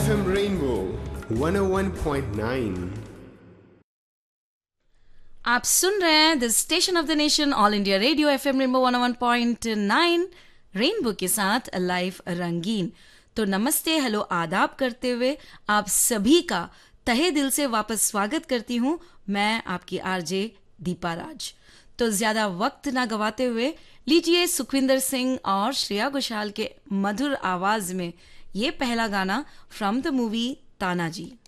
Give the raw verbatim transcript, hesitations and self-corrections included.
FM rainbow one ओ one point nine. आप सुन रहे हैं the station of the nation all India radio FM rainbow one O one point nine rainbow के साथ live रंगीन। तो नमस्ते, हेलो, आदाब करते हुए आप सभी का तहे दिल से वापस स्वागत करती हूँ मैं आपकी आरजे दीपा राज। तो ज्यादा वक्त ना गवाते हुए लीजिए सुखविंदर सिंह और श्रेया घोषाल के मधुर आवाज में ये पहला गाना फ्रॉम द मूवी तानाजी।